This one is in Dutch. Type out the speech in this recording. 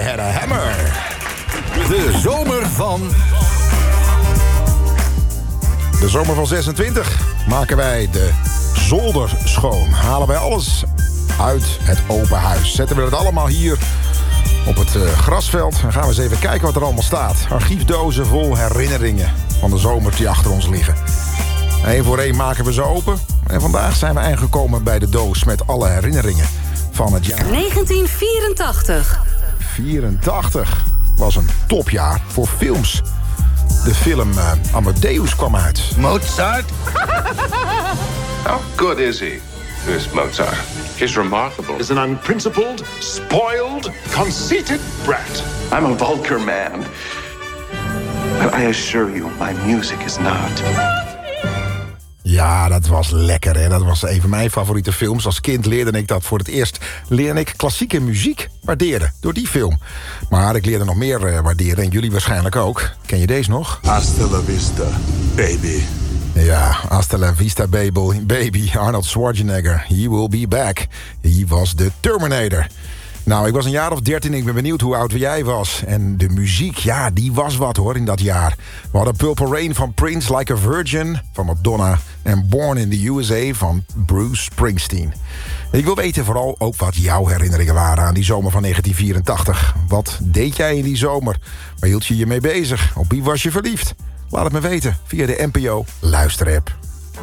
had a hammer. De zomer van... De zomer van 26 maken wij de zolder schoon. Halen wij alles uit het open huis. Zetten we het allemaal hier op het grasveld. Dan gaan we eens even kijken wat er allemaal staat. Archiefdozen vol herinneringen van de zomer die achter ons liggen. Eén voor één maken we ze open. En vandaag zijn we aangekomen bij de doos met alle herinneringen van het jaar 1984. 84 was een topjaar voor films. De film Amadeus kwam uit. Mozart? How good is he, this Mozart? He's remarkable. Is an unprincipled, spoiled, conceited brat. I'm a vulgar man. But I assure you, my music is not. Ja, dat was lekker, hè. Dat was een van mijn favoriete films. Als kind leerde ik dat voor het eerst. Leerde ik klassieke muziek waarderen door die film. Maar ik leerde nog meer waarderen en jullie waarschijnlijk ook. Ken je deze nog? Hasta la vista, baby. Ja, hasta la vista baby. Arnold Schwarzenegger, he will be back. Hij was de Terminator. Nou, ik was een jaar of 13 en ik ben benieuwd hoe oud jij was. En de muziek, ja, die was wat hoor in dat jaar. We hadden Purple Rain van Prince, Like a Virgin van Madonna... en Born in the USA van Bruce Springsteen. Ik wil weten vooral ook wat jouw herinneringen waren aan die zomer van 1984. Wat deed jij in die zomer? Waar hield je je mee bezig? Op wie was je verliefd? Laat het me weten via de NPO Luisterapp.